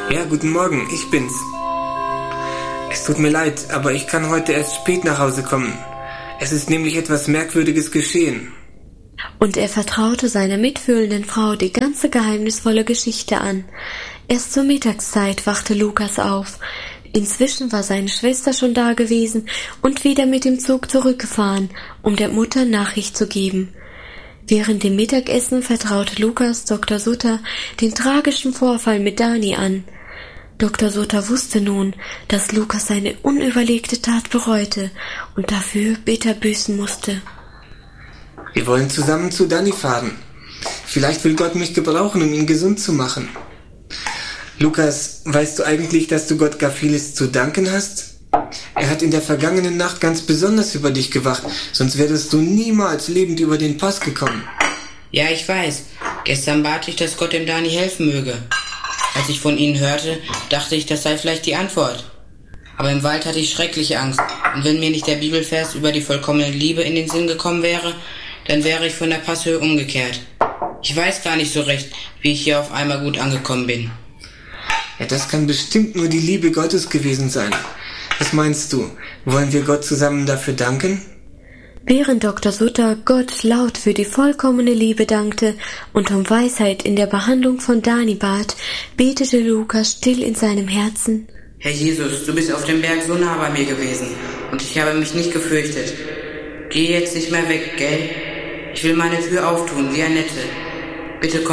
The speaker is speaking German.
Ja, guten Morgen, ich bin's. Es tut mir leid, aber ich kann heute erst spät nach Hause kommen. Es ist nämlich etwas Merkwürdiges geschehen. Und er vertraute seiner mitfühlenden Frau die ganze geheimnisvolle Geschichte an. Erst zur Mittagszeit wachte Lukas auf. Inzwischen war seine Schwester schon da gewesen und wieder mit dem Zug zurückgefahren, um der Mutter Nachricht zu geben. Während dem Mittagessen vertraute Lukas Dr. Sutter den tragischen Vorfall mit Dani an. Dr. Sutter wusste nun, dass Lukas seine unüberlegte Tat bereute und dafür bitter büßen musste. Wir wollen zusammen zu Dani fahren. Vielleicht will Gott mich gebrauchen, um ihn gesund zu machen. Lukas, weißt du eigentlich, dass du Gott gar vieles zu danken hast? Er hat in der vergangenen Nacht ganz besonders über dich gewacht, sonst wärst du niemals lebend über den Pass gekommen. Ja, ich weiß. Gestern bat ich, dass Gott dem Dani helfen möge. Als ich von Ihnen hörte, dachte ich, das sei vielleicht die Antwort. Aber im Wald hatte ich schreckliche Angst. Und wenn mir nicht der Bibelvers über die vollkommene Liebe in den Sinn gekommen wäre, dann wäre ich von der Passhöhe umgekehrt. Ich weiß gar nicht so recht, wie ich hier auf einmal gut angekommen bin. Ja, das kann bestimmt nur die Liebe Gottes gewesen sein. Was meinst du? Wollen wir Gott zusammen dafür danken? Während Dr. Sutter Gott laut für die vollkommene Liebe dankte und um Weisheit in der Behandlung von Dani bat, betete Lukas still in seinem Herzen: Herr Jesus, du bist auf dem Berg so nah bei mir gewesen und ich habe mich nicht gefürchtet. Geh jetzt nicht mehr weg, gell? Ich will meine Tür auftun wie Annette. Bitte komm